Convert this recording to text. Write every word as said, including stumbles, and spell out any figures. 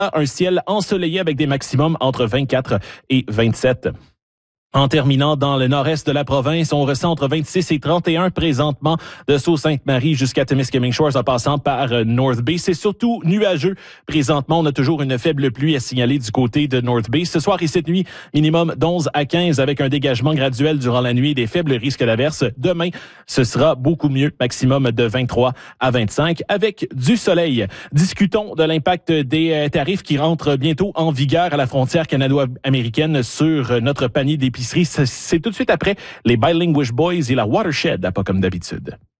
un ciel ensoleillé avec des maximums entre vingt-quatre et vingt-sept. En terminant dans le nord-est de la province, on ressent entre vingt-six et trente et un présentement de Sault-Sainte-Marie jusqu'à Témiscamingue Shores en passant par North Bay. C'est surtout nuageux. Présentement, on a toujours une faible pluie à signaler du côté de North Bay. Ce soir et cette nuit, minimum d'onze à quinze avec un dégagement graduel durant la nuit et des faibles risques d'averse. Demain, ce sera beaucoup mieux, maximum de vingt-trois à vingt-cinq avec du soleil. Discutons de l'impact des tarifs qui rentrent bientôt en vigueur à la frontière canado-américaine sur notre panier d'épicerie. C'est tout de suite après les Bilinguish Boys et la Watershed, pas comme d'habitude.